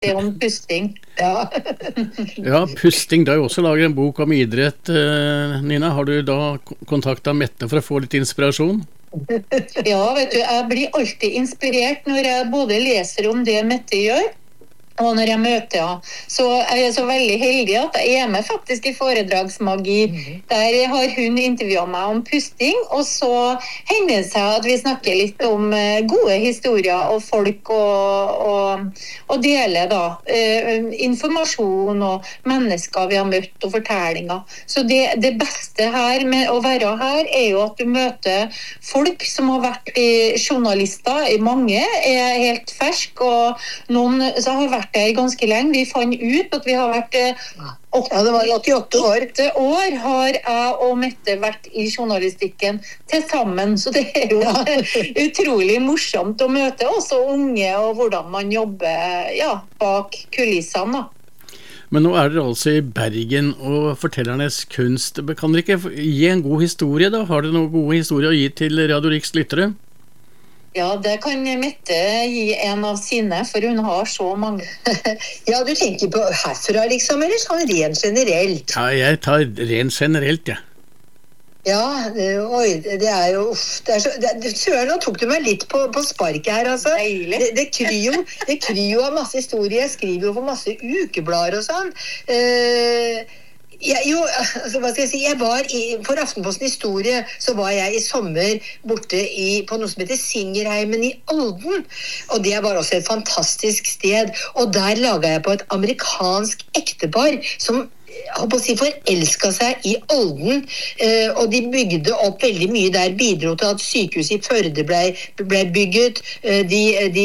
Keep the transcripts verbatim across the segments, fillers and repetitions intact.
Det om pusting. Ja. Ja, pusting, det er jo også laget en bok om idrett, Nina. Har du da kontaktet Mette for å få litt inspirasjon? Ja, vet du, jeg blir alltid inspirert når jeg både leser om det Mette gjør, og når jeg møter henne. Så jeg er så veldig heldig at jeg er med faktisk i foredragsmagi. Mm-hmm. Der har hun intervjuet meg om pusting, og så hender det seg at vi snakker litt om gode historier og folk, og, og, og deler da eh, informasjon og mennesker vi har møtt, og fortellinger. Så det, det beste her med å være her er jo at du møter folk som har vært journalister, mange er helt fersk, og noen som har vært der ganske lenge. Vi fant ut at vi har vært åtte, ja, det var åttiåtte år. åtte år har jeg og Mette vært i journalistikken til sammen, så det er jo ja. utrolig morsomt å møte også unge, og hvordan man jobber ja, bak kulissene. Men nå er dere altså i Bergen, og fortellernes kunst. Kan dere ikke gi en god historie da? Har dere noen gode historier å gi til Radio Riks lyttere? Ja, det kan Mette gi en av sine, for hun har så mange. Ja, du tenker på herfra liksom, eller sånn rent generelt? Ja, jeg tar rent generelt, ja. Ja, det, oi, det er jo, uff, det er så, det, Søren, nå tok du meg litt på, på sparket her, altså. Deilig. Det, det kryr jo, det kryr jo av masse historier, jeg skriver jo for masse ukeblader og sånn. Eh... Ja, jo, altså, hva skal jeg si, jeg var i, for Aftenposten Historie, så var jeg i sommer borte i, på noe som heter Singerheimen i Olden, og det var også et fantastisk sted, og der laget jeg på et amerikansk ektepar, som jeg håper å si forelsket seg i Olden, eh, og de bygde opp veldig mye der, bidro til at sykehuset i Førde ble, ble bygget, eh, de, de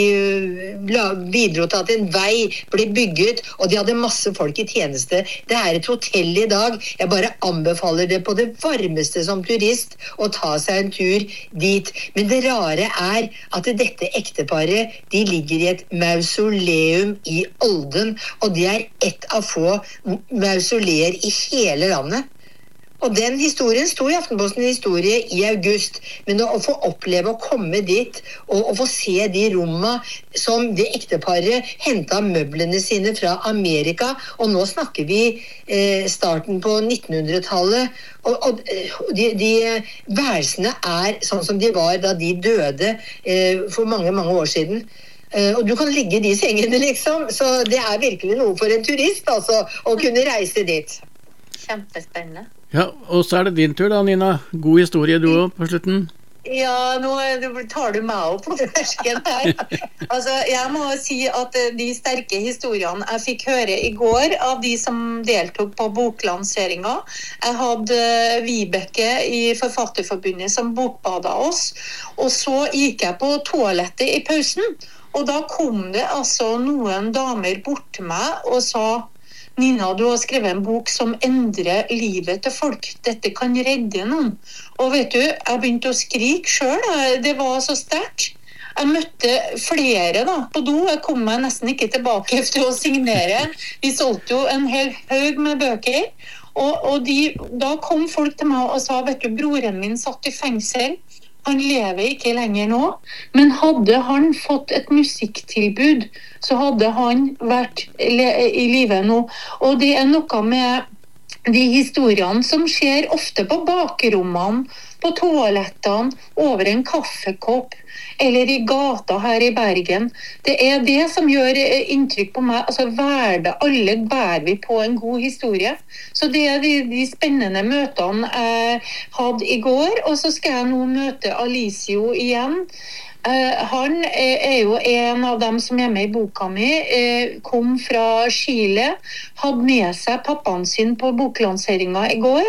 la, bidro til at en vei ble bygget, og de hadde masse folk i tjeneste. Det er et hotell i dag, jeg bare anbefaler det på det varmeste som turist å ta seg en tur dit. Men det rare er at dette ekteparet, de ligger i et mausoleum i Olden, og det er ett av få mausoleer i hele landet. Og den historien sto i Aftenposten Historie i august, men å få oppleve å komme dit og, og få se de rommene som det ekteparet hentet møblene sine fra Amerika, og nå snakker vi eh, starten på nittenhundretallet, og, og de, de værelsene er sånn som de var da de døde eh, for mange, mange år siden. Uh, og du kan ligge i de sengene liksom, så det er virkelig noe for en turist altså, å kunne reise dit. Kjempespennende. Ja, og så er det din tur da, Nina. God historie du også på slutten. Ja, nå tar du meg opp på fersken her. Altså, jeg må si at de sterke historiene jeg fikk høre i går av de som deltok på boklanseringen, jeg hadde Vibeke i Forfatterforbundet som bokbada oss, og så gikk jeg på toalettet i pausen. Og da kom det altså noen damer bort til meg og sa, Nina, du har skrevet en bok som endrer livet til folk. Dette kan redde noen. Og vet du, jeg begynte å skrike selv. Det var så sterkt. Jeg møtte flere da, på do. Jeg kom meg nesten ikke tilbake efter å signere. Vi solgte jo en hel høg med bøker. Og, og de, da kom folk til meg og sa, vet du, broren min satt i fengsel. Han lever ikke lenger nå, men hadde han fått et musikktilbud, så hadde han vært i livet nå. Og det er noe med de historiene som skjer ofte på bakrommene, på toalettene, over en kaffekopp, eller i gata her i Bergen. Det er det som gjør inntrykk på meg. Altså, hverdag, alle bærer vi på en god historie. Så det er de, de spennende møtene jeg hadde i går, og så skal jeg nå møte Alicio igjen. Uh, han er, er jo en av dem som er med i boka mi, uh, kom fra Chile, hadde med seg pappaen sin på boklanseringen i går,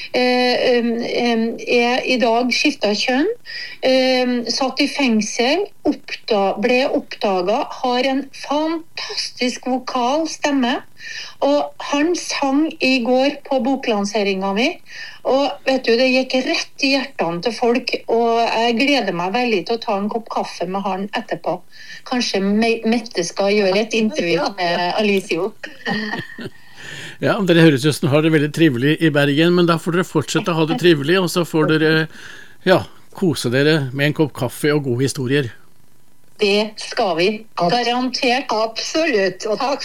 uh, um, um, er i dag skiftet kjønn, uh, satt i fengsel, oppda, ble oppdaget, har en fantastisk vokal stemme, og han sang i går på boklanseringen mi, og vet du, det gikk rett i hjertene til folk, og jeg gleder meg veldig til å ta en kopp kaffe med han etterpå. Kanskje Mette skal gjøre et intervju med Alicio. Ja, dere høres ut som har det veldig trivelig i Bergen, men da får dere fortsette å ha det trivelig, og så får dere ja, kose dere med en kopp kaffe og gode historier. Det skal vi. Garantert. Absolutt. Og takk